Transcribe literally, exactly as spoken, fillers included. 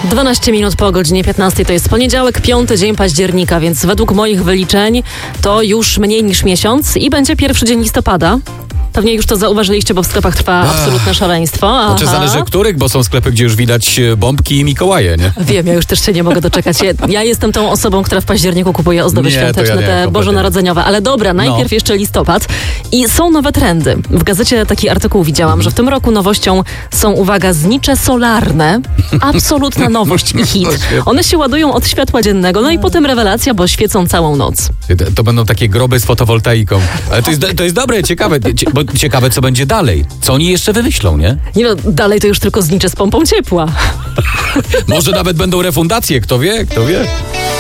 dwanaście minut po godzinie piętnastej, to jest poniedziałek, piąty dzień października, więc według moich wyliczeń to już mniej niż miesiąc i będzie pierwszy dzień listopada. Pewnie już to zauważyliście, bo w sklepach trwa Ach. absolutne szaleństwo. Aha. Znaczy zależy których, bo są sklepy, gdzie już widać bombki i Mikołaje, nie? Wiem, ja już też się nie mogę doczekać. Ja, ja jestem tą osobą, która w październiku kupuje ozdoby Nie, to świąteczne, ja nie, te kompletnie bożonarodzeniowe. Ale dobra, najpierw No. jeszcze listopad. I są nowe trendy. W gazecie taki artykuł widziałam, że w tym roku nowością są, uwaga, znicze solarne. Absolutna nowość i hit. One się ładują od światła dziennego, no i potem rewelacja, bo świecą całą noc. To będą takie groby z fotowoltaiką. Ale to jest, to jest dobre, ciekawe, cie- bo ciekawe co będzie dalej. Co oni jeszcze wymyślą, nie? Nie no, dalej to już tylko znicze z pompą ciepła. Może nawet będą refundacje, kto wie, kto wie.